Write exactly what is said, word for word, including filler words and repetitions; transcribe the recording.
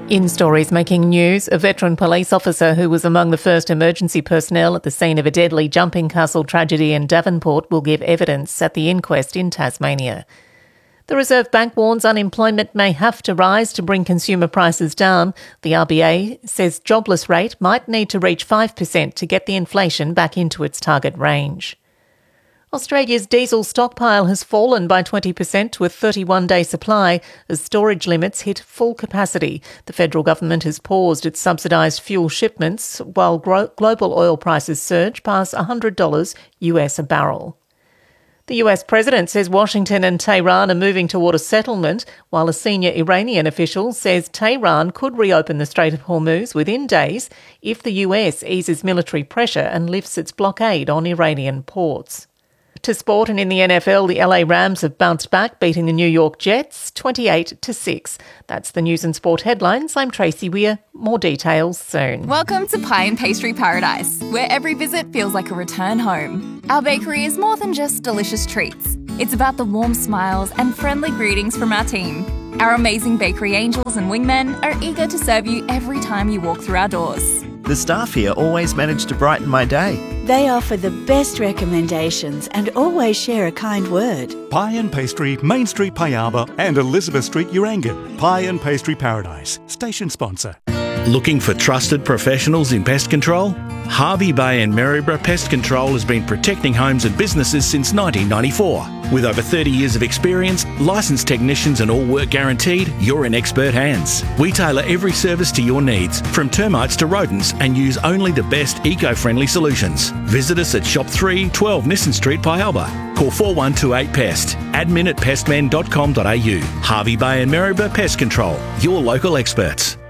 In stories making news, a veteran police officer who was among the first emergency personnel at the scene of a deadly jumping castle tragedy in Devonport will give evidence at the inquest in Tasmania. The Reserve Bank warns unemployment may have to rise to bring consumer prices down. The R B A says jobless rate might need to reach five percent to get the inflation back into its target range. Australia's diesel stockpile has fallen by twenty percent to a thirty-one day supply as storage limits hit full capacity. The federal government has paused its subsidised fuel shipments while gro- global oil prices surge past one hundred dollars U S a barrel. The U S president says Washington and Tehran are moving toward a settlement, while a senior Iranian official says Tehran could reopen the Strait of Hormuz within days if the U S eases military pressure and lifts its blockade on Iranian ports. To sport, and in the N F L, the L A Rams have bounced back, beating the New York Jets twenty-eight to six. That's the news and sport headlines. I'm Tracy Weir. More details soon. Welcome to Pie and Pastry Paradise, where every visit feels like a return home. Our bakery is more than just delicious treats. It's about the warm smiles and friendly greetings from our team. Our amazing bakery angels and wingmen are eager to serve you every time you walk through our doors. The staff here always manage to brighten my day. They offer the best recommendations and always share a kind word. Pie and Pastry, Main Street, Pialba and Elizabeth Street, Urangan. Pie and Pastry Paradise, station sponsor. Looking for trusted professionals in pest control? Harvey Bay and Maryborough Pest Control has been protecting homes and businesses since nineteen ninety-four. With over thirty years of experience, licensed technicians and all work guaranteed, you're in expert hands. We tailor every service to your needs, from termites to rodents, and use only the best eco-friendly solutions. Visit us at Shop three, twelve Nissen Street, Pialba. Call four one two eight PEST. Admin at pestmen dot com dot a u. Harvey Bay and Maryborough Pest Control, your local experts.